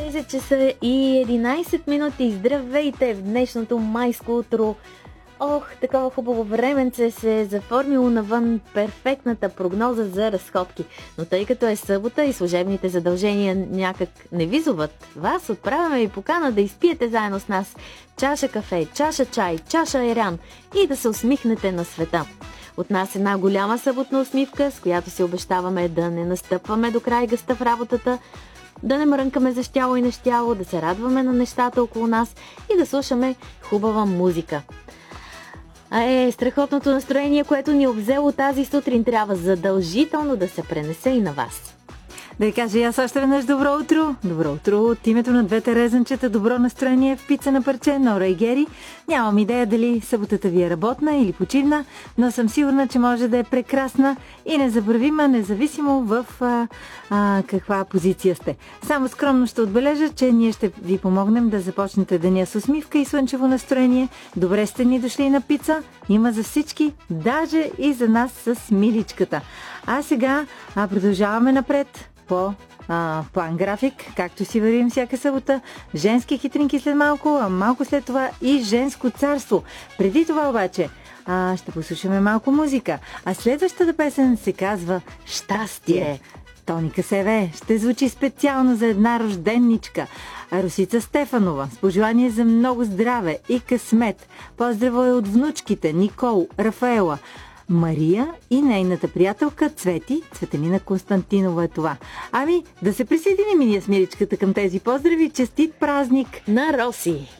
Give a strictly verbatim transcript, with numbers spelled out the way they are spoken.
десет часа и единайсет минути. Здравейте в днешното майско утро. Ох, такова хубаво временце се е заформило навън, перфектната прогноза за разходки. Но тъй като е събота и служебните задължения някак не визуват вас, отправяме ви покана да изпиете заедно с нас чаша кафе, чаша чай, чаша айран и да се усмихнете на света. От нас една голяма съботна усмивка, с която си обещаваме да не настъпваме до край гъста в работата, да не мрънкаме за щяло и нещяло, да се радваме на нещата около нас и да слушаме хубава музика. А е, страхотното настроение, което ни обзело тази сутрин, трябва задължително да се пренесе и на вас. Да ви кажа и аз още веднъж добро утро. Добро утро от името на двете резанчета. Добро настроение в пица на парче, Нора и Гери. Нямам идея дали съботата ви е работна или почивна, но съм сигурна, че може да е прекрасна и незабравима, независимо в а, а, каква позиция сте. Само скромно ще отбележа, че ние ще ви помогнем да започнете деня с усмивка и слънчево настроение. Добре сте ни дошли на пица. Има за всички, даже и за нас с миличката. А сега а, продължаваме напред по а, план график, както си вървим всяка събота. Женски хитринки след малко, а малко след това и женско царство. Преди това обаче а, ще послушаме малко музика. А следващата песен се казва Щастие. Тоника Севе ще звучи специално за една рожденничка, Росица Стефанова, с пожелание за много здраве и късмет. Поздраво е от внучките Никол, Рафаела, Мария и нейната приятелка Цвети. Цветелина Константинова е това. Ами, да се присъединим и ние с миличката към тези поздрави. Честит празник на Роси!